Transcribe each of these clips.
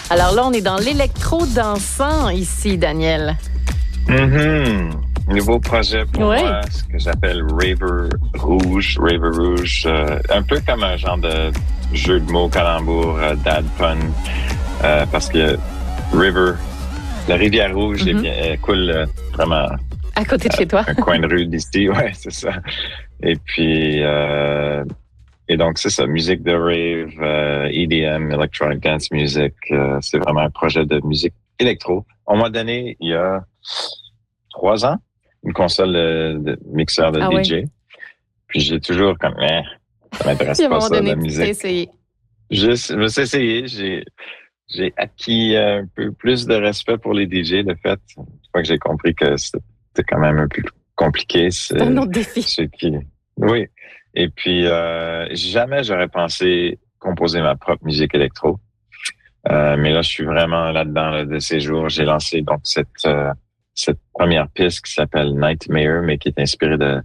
Alors là, on est dans l'électro-dansant ici, Daniel. Nouveau projet pour moi, ce que j'appelle Raver Rouge. Raver Rouge, un peu comme un genre de jeu de mots calembour, dad fun, parce que River, la rivière Rouge, elle coule vraiment à côté de chez toi. Un coin de rue d'ici, ouais, c'est ça. Et puis, et donc c'est ça, musique de rave, EDM, Electronic Dance Music. C'est vraiment un projet de musique électro. On m'a donné il y a 3 ans une console de mixeur de DJ. Oui. Puis j'ai toujours comme, ça m'intéresse pas ça, la musique. Essayé. Je me suis essayé. J'ai acquis un peu plus de respect pour les DJ, de fait. Une fois que j'ai compris que c'était quand même un peu compliqué. C'est un autre défi. Oui. Et puis, jamais j'aurais pensé composer ma propre musique électro. Mais là, je suis vraiment là-dedans là, de ces jours. J'ai lancé donc cette première piste qui s'appelle Nightmare, mais qui est inspirée de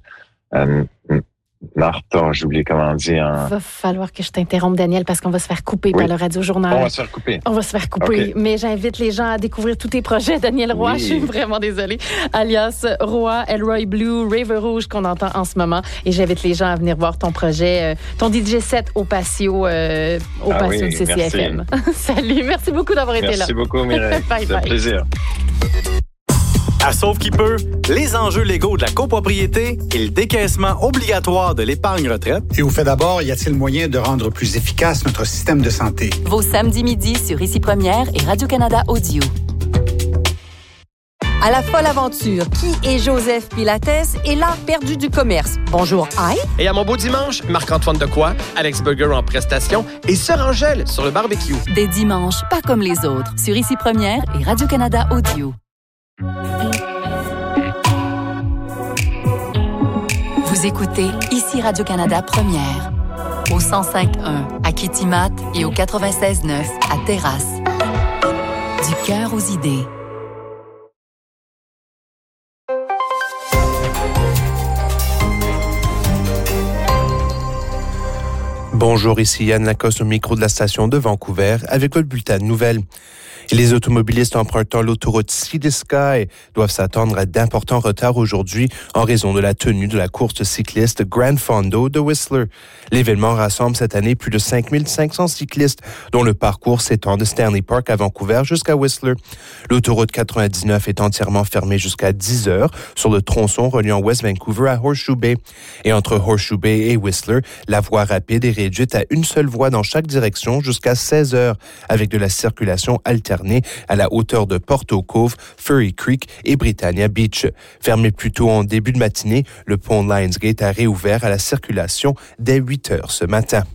Narta, j'ai oublié comment on dit. Il va falloir que je t'interrompe, Daniel, parce qu'on va se faire couper par le Radio Journal. On va se faire couper. On va se faire couper. Okay. Mais j'invite les gens à découvrir tous tes projets. Daniel Roy, je suis vraiment désolée. Alias Roy, Elroy Blue, Raver Rouge qu'on entend en ce moment. Et j'invite les gens à venir voir ton projet, ton DJ set au patio de CCFM. Salut, merci beaucoup d'avoir été là. Merci beaucoup, Mireille. C'est un plaisir. À Sauve qui peut, les enjeux légaux de la copropriété et le décaissement obligatoire de l'épargne retraite. Et au fait d'abord, y a-t-il moyen de rendre plus efficace notre système de santé? Vos samedis midi sur Ici Première et Radio-Canada Audio. À la folle aventure, qui est Joseph Pilates et l'art perdu du commerce? Bonjour, aïe! Et à mon beau dimanche, Marc-Antoine Decoy, Alex Burger en prestation et Sœur Angèle sur le barbecue. Des dimanches pas comme les autres sur Ici Première et Radio-Canada Audio. Vous écoutez Ici Radio-Canada Première, au 105.1 à Kitimat et au 96.9 à Terrasse. Du cœur aux idées. Bonjour, ici Yann Lacoste au micro de la station de Vancouver avec votre bulletin de nouvelles. Les automobilistes empruntant l'autoroute Sea to Sky doivent s'attendre à d'importants retards aujourd'hui en raison de la tenue de la course cycliste Grand Fondo de Whistler. L'événement rassemble cette année plus de 5500 cyclistes, dont le parcours s'étend de Stanley Park à Vancouver jusqu'à Whistler. L'autoroute 99 est entièrement fermée jusqu'à 10 heures sur le tronçon reliant West Vancouver à Horseshoe Bay. Et entre Horseshoe Bay et Whistler, la voie rapide est réduite à une seule voie dans chaque direction jusqu'à 16 heures, avec de la circulation alternée à la hauteur de Porto Cove, Furry Creek et Britannia Beach. Fermé plus tôt en début de matinée, le pont Lionsgate a réouvert à la circulation dès 8 heures ce matin.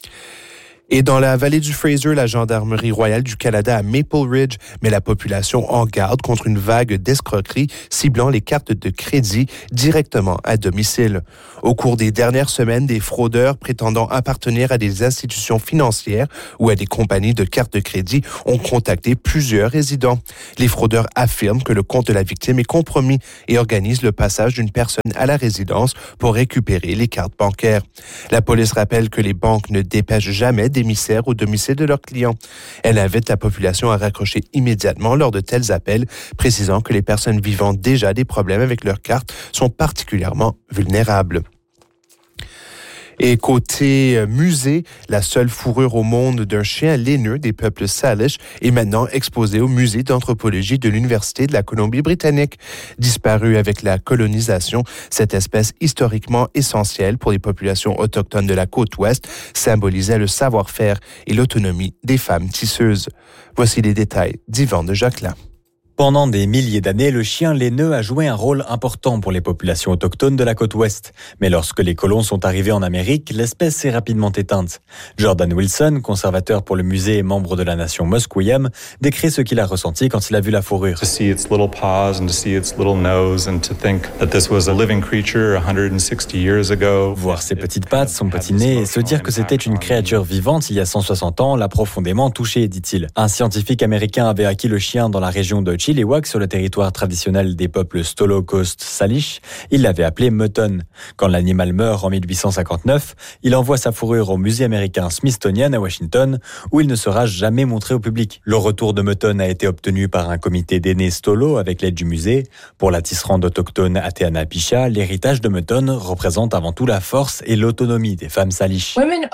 Et dans la vallée du Fraser, la Gendarmerie royale du Canada à Maple Ridge met la population en garde contre une vague d'escroqueries ciblant les cartes de crédit directement à domicile. Au cours des dernières semaines, des fraudeurs prétendant appartenir à des institutions financières ou à des compagnies de cartes de crédit ont contacté plusieurs résidents. Les fraudeurs affirment que le compte de la victime est compromis et organisent le passage d'une personne à la résidence pour récupérer les cartes bancaires. La police rappelle que les banques ne dépêchent jamais d'émissaires au domicile de leurs clients. Elle invite la population à raccrocher immédiatement lors de tels appels, précisant que les personnes vivant déjà des problèmes avec leurs cartes sont particulièrement vulnérables. Et côté musée, la seule fourrure au monde d'un chien laineux des peuples Salish est maintenant exposée au musée d'anthropologie de l'Université de la Colombie-Britannique. Disparue avec la colonisation, cette espèce historiquement essentielle pour les populations autochtones de la côte ouest symbolisait le savoir-faire et l'autonomie des femmes tisseuses. Voici les détails d'Yvan de Jacquelin. Pendant des milliers d'années, le chien laineux a joué un rôle important pour les populations autochtones de la côte ouest. Mais lorsque les colons sont arrivés en Amérique, l'espèce s'est rapidement éteinte. Jordan Wilson, conservateur pour le musée et membre de la nation Musqueam, décrit ce qu'il a ressenti quand il a vu la fourrure. To see its little paws and to see its little nose and to think that this was a living creature 160 years ago. Voir ses petites pattes, son petit nez et se dire que c'était une créature vivante il y a 160 ans l'a profondément touché, dit-il. Un scientifique américain avait acquis le chien dans la région de Chilliwack sur le territoire traditionnel des peuples Stolo Coast Salish. Il l'avait appelé mutton. Quand l'animal meurt en 1859, il envoie sa fourrure au musée américain Smithsonian à Washington, où il ne sera jamais montré au public. Le retour de mutton a été obtenu par un comité d'aînés Stolo avec l'aide du musée. Pour la tisserande autochtone Ateana Picha, l'héritage de mutton représente avant tout la force et l'autonomie des femmes salish.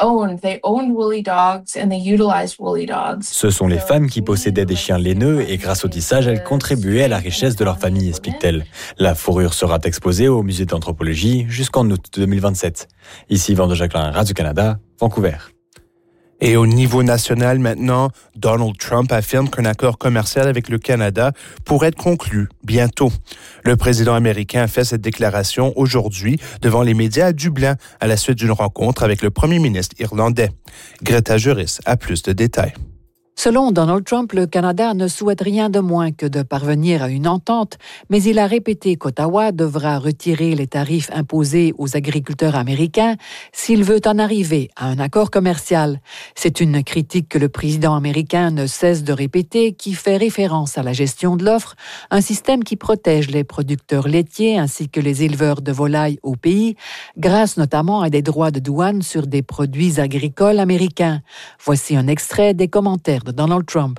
Ce sont les femmes qui possédaient des chiens laineux et grâce au tissage, elles contribuaient à la richesse de leur famille, explique-t-elle. La fourrure sera exposée au musée d'anthropologie jusqu'en août 2027. Ici, Yvan de Jacquelin, Radio-Canada, Vancouver. Et au niveau national maintenant, Donald Trump affirme qu'un accord commercial avec le Canada pourrait être conclu bientôt. Le président américain a fait cette déclaration aujourd'hui devant les médias à Dublin à la suite d'une rencontre avec le premier ministre irlandais. Greta Juris a plus de détails. Selon Donald Trump, le Canada ne souhaite rien de moins que de parvenir à une entente, mais il a répété qu'Ottawa devra retirer les tarifs imposés aux agriculteurs américains s'il veut en arriver à un accord commercial. C'est une critique que le président américain ne cesse de répéter, qui fait référence à la gestion de l'offre, un système qui protège les producteurs laitiers ainsi que les éleveurs de volailles au pays, grâce notamment à des droits de douane sur des produits agricoles américains. Voici un extrait des commentaires de Donald Trump.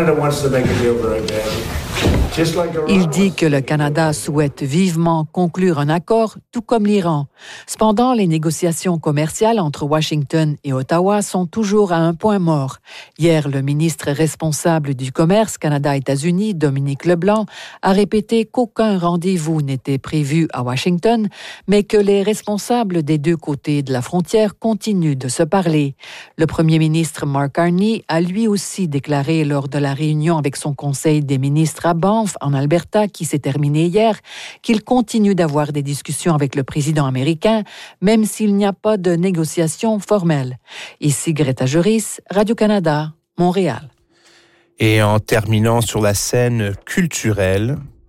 Il dit que le Canada souhaite vivement conclure un accord, tout comme l'Iran. Cependant, les négociations commerciales entre Washington et Ottawa sont toujours à un point mort. Hier, le ministre responsable du commerce Canada-États-Unis, Dominique Leblanc, a répété qu'aucun rendez-vous n'était prévu à Washington, mais que les responsables des deux côtés de la frontière continuent de se parler. Le premier ministre Mark Carney a lui aussi déclaré lors de la réunion avec son conseil des ministres à Banff, en Alberta, qui s'est terminée hier, qu'il continue d'avoir des discussions avec le président américain, même s'il n'y a pas de négociations formelles. Ici Greta Juris, Radio-Canada, Montréal. Et en terminant sur la scène culturelle,